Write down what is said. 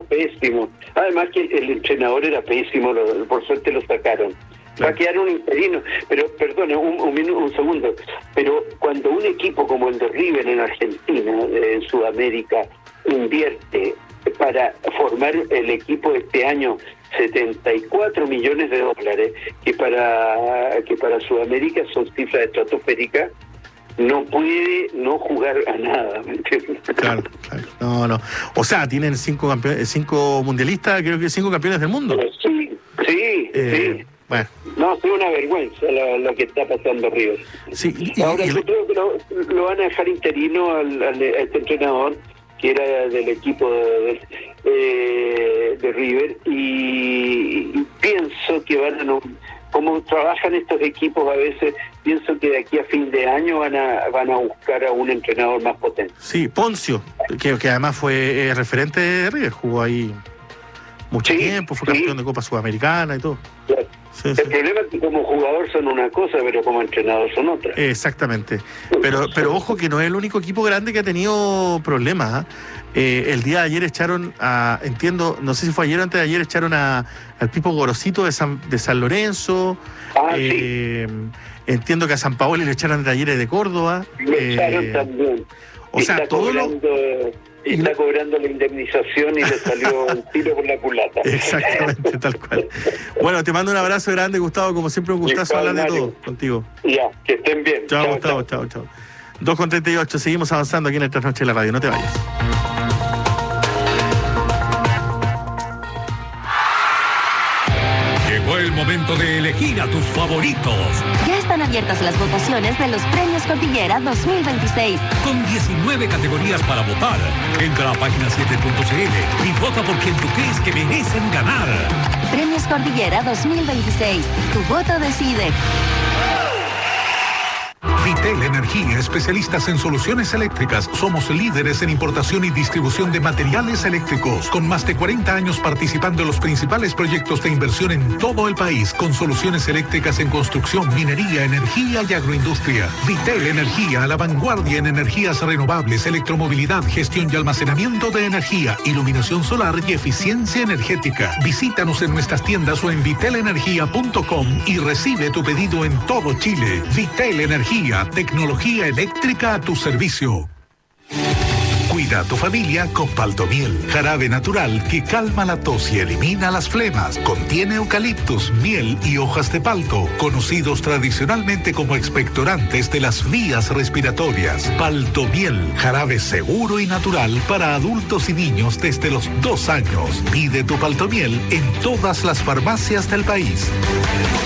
pésimo. Además que el entrenador era pésimo, por suerte lo sacaron. Va a quedar un interino, pero perdona, un segundo, pero cuando un equipo como el de River en Argentina, en Sudamérica, invierte para formar el equipo este año $74 millones, que para Sudamérica son cifras estratosféricas, no puede no jugar a nada, ¿me entiendes? Claro. No. O sea, tienen 5 mundialistas, creo que 5 campeones del mundo. Sí. Bueno. No, es una vergüenza lo que está pasando River. Sí, ahora yo creo que lo van a dejar interino a este entrenador que era del equipo de River, y pienso que como trabajan estos equipos a veces, pienso que de aquí a fin de año van a buscar a un entrenador más potente. Sí, Poncio, que además fue referente de River, jugó ahí mucho tiempo, fue campeón de Copa Sudamericana y todo. Claro. Sí. El problema es que como jugador son una cosa, pero como entrenador son otra. Exactamente. Pero ojo que no es el único equipo grande que ha tenido problemas. El día de ayer echaron no sé si fue ayer o antes de ayer, echaron al Pipo Gorosito de San Lorenzo. Sí. Entiendo que a San Paoli le echaron de Talleres de Córdoba. Lo echaron también. O sea, está cobrando la indemnización y le salió un tiro por la culata. Exactamente, tal cual. Bueno, te mando un abrazo grande, Gustavo. Como siempre, un gustazo hablar de todo contigo. Ya, que estén bien. Chao, Gustavo. Chao. 2:38, seguimos avanzando aquí en esta noche de la radio. No te vayas. Llegó el momento de elegir a tus favoritos. Ya están abiertas las votaciones de los Premios Cordillera 2026. Con 19 categorías para votar. Entra a página7.cl y vota por quien tú crees que merecen ganar. Premios Cordillera 2026. Tu voto decide. Vitel Energía, especialistas en soluciones eléctricas. Somos líderes en importación y distribución de materiales eléctricos, con más de 40 años participando en los principales proyectos de inversión en todo el país, con soluciones eléctricas en construcción, minería, energía y agroindustria. Vitel Energía, a la vanguardia en energías renovables, electromovilidad, gestión y almacenamiento de energía, iluminación solar y eficiencia energética. Visítanos en nuestras tiendas o en vitelenergia.com y recibe tu pedido en todo Chile. Vitel Energía, tecnología eléctrica a tu servicio. Cuida a tu familia con Paltomiel, jarabe natural que calma la tos y elimina las flemas. Contiene eucaliptus, miel y hojas de palto, conocidos tradicionalmente como expectorantes de las vías respiratorias. Paltomiel, jarabe seguro y natural para adultos y niños desde los 2 años. Pide tu Paltomiel en todas las farmacias del país.